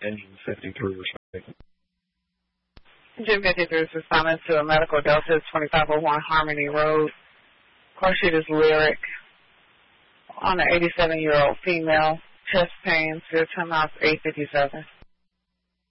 engine 53 respectively. Engine 53 is responding to a medical Delta 2501 Harmony Road. Car sheet is Lyric on an 87-year-old female. Chest pain, 0 to miles 857.